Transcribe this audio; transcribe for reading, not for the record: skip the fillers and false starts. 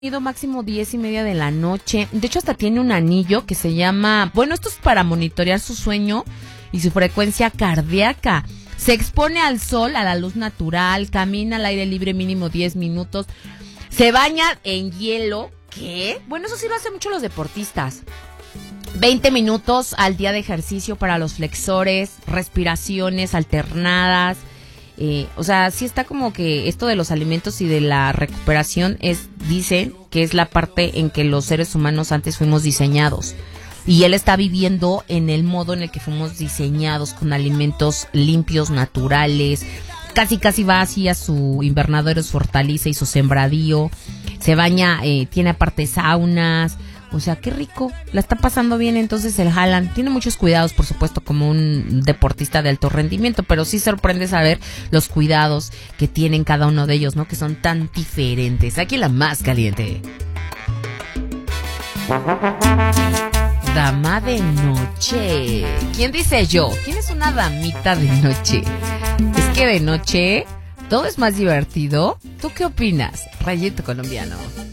máximo 10:30 de la noche. De hecho, hasta tiene un anillo que se llama... Bueno, esto es para monitorear su sueño y su frecuencia cardíaca. Se expone al sol, a la luz natural, camina al aire libre mínimo 10 minutos, se baña en hielo. ¿Qué? Bueno, eso sí lo hacen mucho los deportistas. 20 minutos al día de ejercicio para los flexores, respiraciones alternadas. O sea, sí está como que esto de los alimentos y de la recuperación dicen que es la parte en que los seres humanos antes fuimos diseñados. Y él está viviendo en el modo en el que fuimos diseñados, con alimentos limpios, naturales. Casi va así a su invernadero, su hortaliza y su sembradío. Se baña, tiene aparte saunas. O sea, qué rico, la está pasando bien, entonces el Haaland tiene muchos cuidados, por supuesto, como un deportista de alto rendimiento, pero sí sorprende saber los cuidados que tienen cada uno de ellos, ¿no? Que son tan diferentes. Aquí la más caliente. Dama de noche. ¿Quién dice yo? ¿Quién es una damita de noche? Es que de noche todo es más divertido. ¿Tú qué opinas? Rayito colombiano.